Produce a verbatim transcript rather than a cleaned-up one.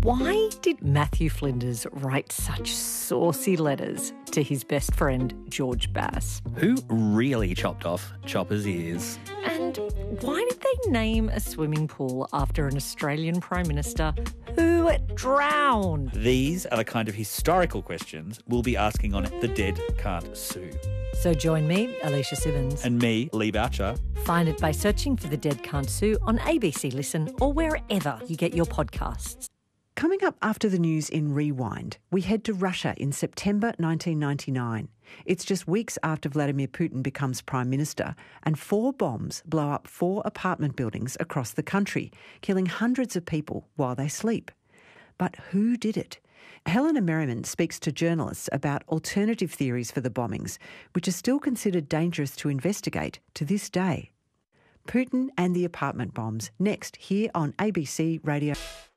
Why did Matthew Flinders write such saucy letters to his best friend George Bass? Who really chopped off Chopper's ears? And why did they name a swimming pool after an Australian Prime Minister who drowned? These are the kind of historical questions we'll be asking on The Dead Can't Sue. So join me, Alicia Simmons. And me, Lee Boucher. Find it by searching for The Dead Can't Sue on A B C Listen or wherever you get your podcasts. Coming up after the news in Rewind, we head to Russia in September nineteen ninety-nine. It's just weeks after Vladimir Putin becomes Prime Minister, and four bombs blow up four apartment buildings across the country, killing hundreds of people while they sleep. But who did it? Helena Merriman speaks to journalists about alternative theories for the bombings, which are still considered dangerous to investigate to this day. Putin and the apartment bombs, next here on A B C Radio.